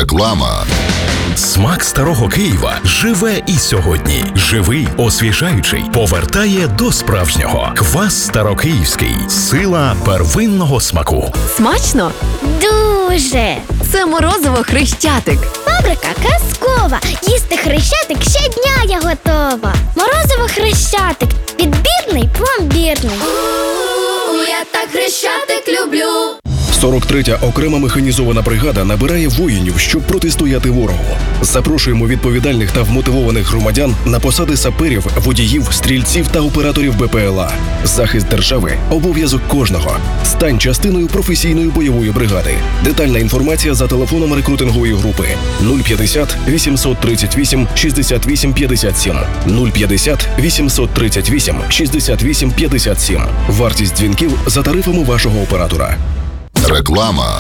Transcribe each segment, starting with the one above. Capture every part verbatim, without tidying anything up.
Реклама. Смак старого Києва живе і сьогодні. Живий, освіжаючий, повертає до справжнього. Квас старокиївський. Сила первинного смаку. Смачно? Дуже! Це морозиво Хрещатик. Фабрика казкова. Їсти Хрещатик щодня я готова. Морозиво Хрещатик. Відбірний, пломбірний. Я так Хрещатик люблю. сорок третя окрема механізована бригада набирає воїнів, щоб протистояти ворогу. Запрошуємо відповідальних та вмотивованих громадян на посади саперів, водіїв, стрільців та операторів Б П Л А. Захист держави – обов'язок кожного. Стань частиною професійної бойової бригади. Детальна інформація за телефоном рекрутингової групи нуль п'ятдесят вісімсот тридцять вісім шістдесят вісім п'ятдесят сім нуль п'ятдесят вісімсот тридцять вісім шістдесят вісім п'ятдесят сім. Вартість дзвінків за тарифами вашого оператора. Реклама.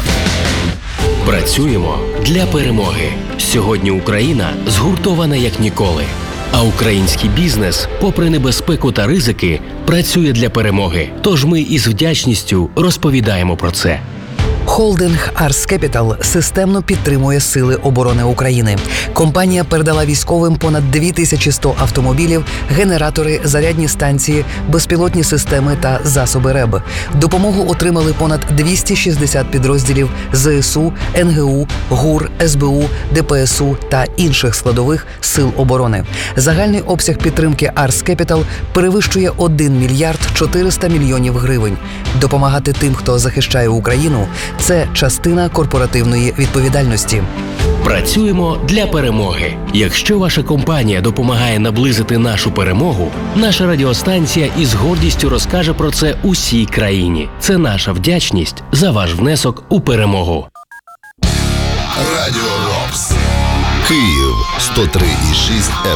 Працюємо для перемоги. Сьогодні Україна згуртована як ніколи. А український бізнес, попри небезпеку та ризики, працює для перемоги. Тож ми із вдячністю розповідаємо про це. Холдинг Арс Кепітал системно підтримує Сили оборони України. Компанія передала військовим понад дві тисячі сто автомобілів, генератори, зарядні станції, безпілотні системи та засоби РЕБ. Допомогу отримали понад двісті шістдесят підрозділів З С У, Н Г У, ГУР, С Б У, Д П С У та інших складових Сил оборони. Загальний обсяг підтримки Арс Кепітал перевищує один мільярд чотириста мільйонів гривень. Допомагати тим, хто захищає Україну – це частина корпоративної відповідальності. Працюємо для перемоги. Якщо ваша компанія допомагає наблизити нашу перемогу, наша радіостанція із гордістю розкаже про це усій країні. Це наша вдячність за ваш внесок у перемогу. Радіо Рокс. Київ сто три і шість